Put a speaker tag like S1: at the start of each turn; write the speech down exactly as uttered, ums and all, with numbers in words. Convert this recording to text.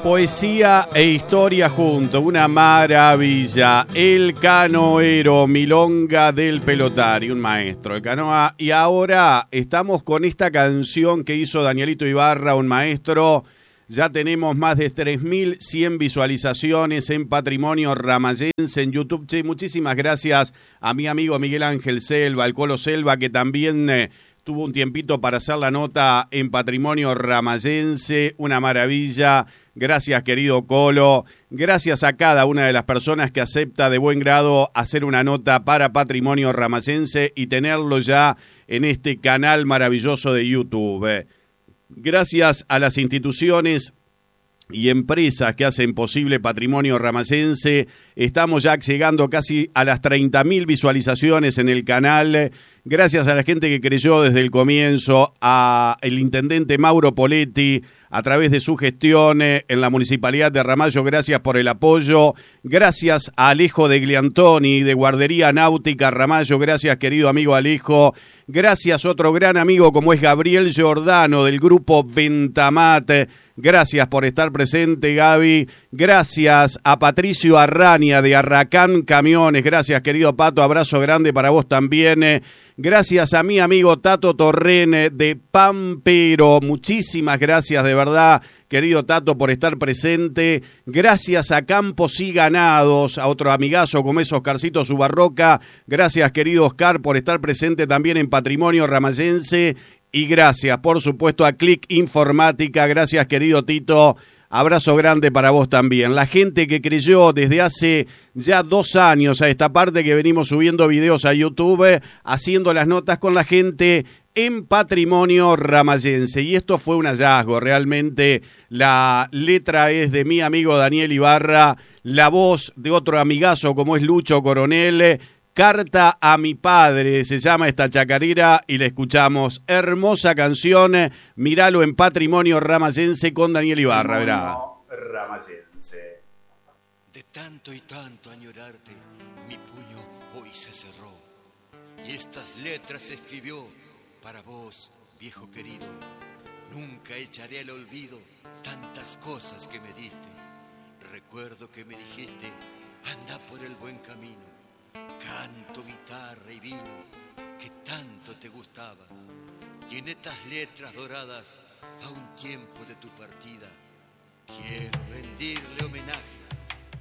S1: Poesía e historia junto, una maravilla. El canoero, milonga del pelotario, un maestro de canoa. Y ahora estamos con esta canción que hizo Danielito Ibarra, un maestro. Ya tenemos más de tres mil cien visualizaciones en Patrimonio Ramayense en YouTube. Che, muchísimas gracias a mi amigo Miguel Ángel Selva, el Colo Selva, que también eh, tuvo un tiempito para hacer la nota en Patrimonio Ramayense. Una maravilla. Gracias, querido Colo. Gracias a cada una de las personas que acepta de buen grado hacer una nota para Patrimonio Ramayense y tenerlo ya en este canal maravilloso de YouTube. Gracias a las instituciones y empresas que hacen posible Patrimonio Ramayense. Estamos ya llegando casi a las treinta mil visualizaciones en el canal. Gracias a la gente que creyó desde el comienzo, a el intendente Mauro Poletti, a través de su gestión en la Municipalidad de Ramallo. Gracias por el apoyo. Gracias a Alejo de Gliantoni, de Guardería Náutica Ramallo. Gracias, querido amigo Alejo. Gracias, otro gran amigo como es Gabriel Giordano, del grupo Ventamat. Gracias por estar presente, Gaby. Gracias a Patricio Arrania, de Arracán Camiones. Gracias, querido Pato. Abrazo grande para vos también. Gracias a mi amigo Tato Torren, de Pampero. Muchísimas gracias, de verdad, querido Tato, por estar presente. Gracias a Campos y Ganados, a otro amigazo como es Oscarcito Subarroca. Gracias, querido Oscar, por estar presente también en Patrimonio Ramayense. Y gracias, por supuesto, a Click Informática. Gracias, querido Tito. Abrazo grande para vos también. La gente que creyó desde hace ya dos años a esta parte que venimos subiendo videos a YouTube, haciendo las notas con la gente en Patrimonio Ramayense. Y esto fue un hallazgo, realmente. La letra es de mi amigo Daniel Ibarra, la voz de otro amigazo como es Lucho Coronel. Carta a mi padre, se llama esta chacarera y la escuchamos. Hermosa canción, míralo en Patrimonio Ramayense con Daniel Ibarra, verá. Ramayense.
S2: De tanto y tanto añorarte, mi puño hoy se cerró. Y estas letras escribió para vos, viejo querido. Nunca echaré al olvido tantas cosas que me diste. Recuerdo que me dijiste, anda por el buen camino. Canto, guitarra y vino, que tanto te gustaba. Y en estas letras doradas, a un tiempo de tu partida, quiero rendirle homenaje